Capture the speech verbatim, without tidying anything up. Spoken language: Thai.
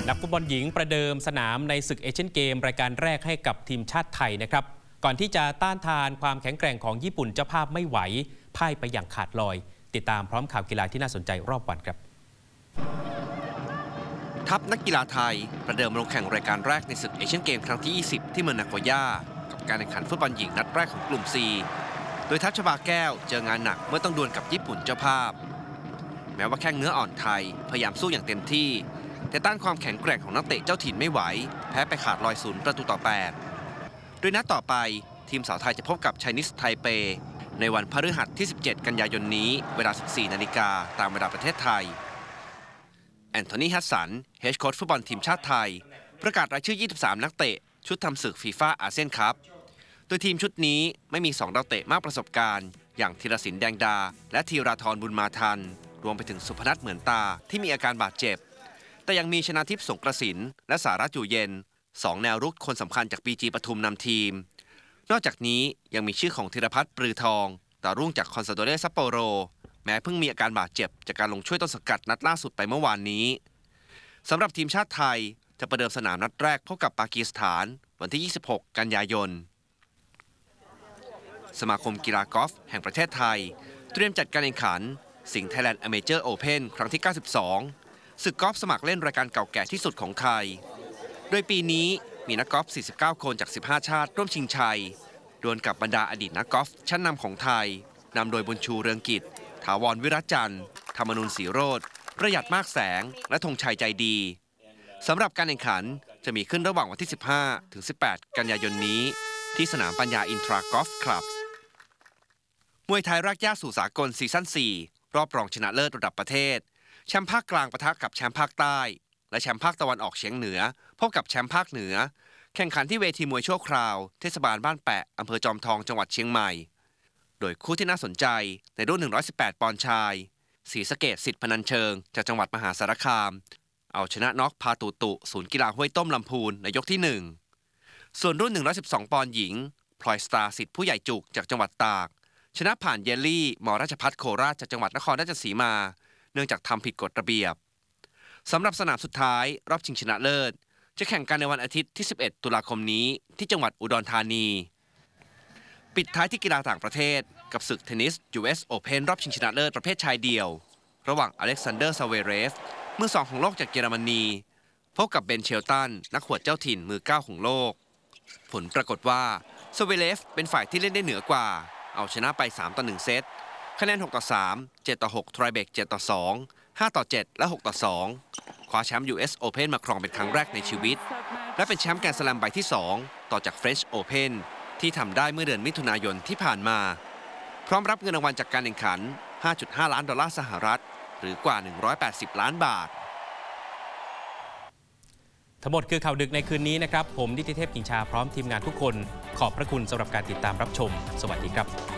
นักฟุตบอลหญิงประเดิมสนามในศึกเอเชียนเกมรายการแรกให้กับทีมชาติไทยนะครับก่อนที่จะต้านทานความแข็งแกร่งของญี่ปุ่นเจ้าภาพไม่ไหวพ่ายไปอย่างขาดลอยติดตามพร้อมข่าวกีฬาที่น่าสนใจรอบวันครับทัพนักกีฬาไทยประเดิมลงแข่งรายการแรกในศึกเอเชียนเกมครั้งที่ยี่สิบที่เมืองนาโกย่ากับการแข่งขันฟุตบอลหญิงนัดแรกของกลุ่ม ซี โดยทัพชบาแก้วเจองานหนักเมื่อต้องดวลกับญี่ปุ่นเจ้าภาพแม้ว่าแข้งเนื้ออ่อนไทยพยายามสู้อย่างเต็มที่แต่ต้านความแข็งแกร่งของนักเตะเจ้าถิ่นไม่ไหวแพ้ไปขาดลอยศูนย์ประตูต่อแปดโดยนัดต่อไปทีมสาวไทยจะพบกับไชนีสไทเปในวันพฤหัสที่สิบเจ็ดกันยายนนี้เวลา สิบสี่นาฬิกาตามเวลาประเทศไทยแอนโทนี ฮัสสันเฮดโค้ชฟุตบอลทีมชาติไทยประกาศรายชื่อยี่สิบสามนักเตะชุดทำศึกฟีฟ่าอาเซียนคัพโดยทีมชุดนี้ไม่มีสองดาวเตะมากประสบการณ์อย่างธีรศิลป์แดงดาและธีราธรบุญมาทันรวมไปถึงสุพนัทเหมือนตาที่มีอาการบาดเจ็บแต่ยังมีชนาทิพย์สงกระสินและสารัตน์อยู่เย็นสองแนวรุกคนสำคัญจาก บี จี ปทุมนำทีมนอกจากนี้ยังมีชื่อของธีรพัฒน์ปรือทองดาวรุ่งจากคอนซาโดเรซัปโปโรแม้เพิ่งมีอาการบาดเจ็บจากการลงช่วยต้นสังกัดนัดล่าสุดไปเมื่อวานนี้สำหรับทีมชาติไทยจะประเดิมสนามนัดแรกพบกับปากีสถานวันที่ยี่สิบหกกันยายนสมาคมกีฬากอล์ฟแห่งประเทศไทยเตรียมจัดการแข่งขันสิงห์ไทยแลนด์อเมเจอร์โอเพ่นครั้งที่เก้าสิบสองศึกกอล์ฟสมัครเล่นรายการเก่าแก่ที่สุดของไทยโดยปีนี้มีนักกอล์ฟสี่สิบเก้าคนจากสิบห้าชาติร่วมชิงชัยดวลกับบรรดาอดีตนักกอล์ฟชั้นนำของไทยนำโดยบุญชูเรืองกิจถาวรวิรัตจันทร์ธรรมนูญศรีโรจน์ประหยัดมากแสงและธงชัยใจดีสำหรับการแข่งขันจะมีขึ้นระหว่างวันที่สิบห้าถึงสิบแปดกันยายนนี้ที่สนามปัญญาอินทรากอล์ฟคลับมวยไทยรากหญ้าสู่สากลซีซั่นสี่รอบรองชนะเลิศระดับประเทศแชมป์ภาคกลางปะทะกับแชมป์ภาคใต้และแชมป์ภาคตะวันออกเฉียงเหนือพบกับแชมป์ภาคเหนือแข่งขันที่เวทีมวยชั่วคราวเทศบาลบ้านแปะอำเภอจอมทองจังหวัดเชียงใหม่โดยคู่ที่น่าสนใจในรุ่นหนึ่งร้อยสิบแปดปอนด์ชายศรีสะเกษสิทธิ์พนัญเชิงจากจังหวัดมหาสารคามเอาชนะน็อกพาตุตุศูนย์กีฬาห้วยต้มลำพูนในยกที่หนึ่งส่วนรุ่นหนึ่งร้อยสิบสองปอนด์หญิงพลอยสตาร์สิทธิ์ผู้ใหญ่จุกจากจังหวัดตากชนะผ่านเยลลี่มอราชภัฏโคราชจากจังหวัดนครราชสีมาเนื่องจากทำผิดกฎระเบียบสำหรับสนามสุดท้ายรอบชิงชนะเลิศจะแข่งกันในวันอาทิตย์ที่สิบเอ็ดตุลาคมนี้ที่จังหวัดอุดรธานีปิดท้ายที่กีฬาต่างประเทศกับศึกเทนนิส ยู เอส Open รอบชิงชนะเลิศประเภทชายเดี่ยวระหว่างอเล็กซานเดอร์ซาเวเรฟมือสองของโลกจากเยอรมนีพบกับเบนเชลตันนักหวดเจ้าถิ่นมือเก้าของโลกผลปรากฏว่าซาเวเรฟเป็นฝ่ายที่เล่นได้เหนือกว่าเอาชนะไปสามต่อหนึ่งเซตคะแนนหกต่อสาม เจ็ดต่อหกไทรเบรกเจ็ดต่อสอง ห้าต่อเจ็ดและหกต่อสองคว้าแชมป์ ยู เอส Open มาครองเป็นครั้งแรกในชีวิตและเป็นแชมป์แกรนด์สแลมใบที่สองต่อจาก French Open ที่ทำได้เมื่อเดือนมิถุนายนที่ผ่านมาพร้อมรับเงินรางวัลจากการแข่งขัน ห้าจุดห้า ล้านดอลลาร์สหรัฐหรือกว่าหนึ่งร้อยแปดสิบล้านบาททั้งหมดคือข่าวดึกในคืนนี้นะครับผมนิติเทพกิ่งชาพร้อมทีมงานทุกคนขอบพระคุณสำหรับการติดตามรับชมสวัสดีครับ